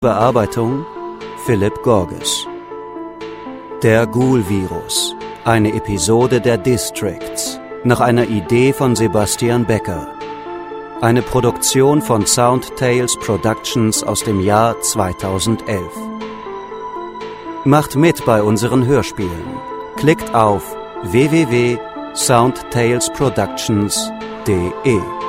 Bearbeitung Philipp Gorges. Der Ghoul-Virus. Eine Episode der Districts. Nach einer Idee von Sebastian Becker. Eine Produktion von Sound Tales Productions aus dem Jahr 2011. Macht mit bei unseren Hörspielen. Klickt auf www.soundtalesproductions.de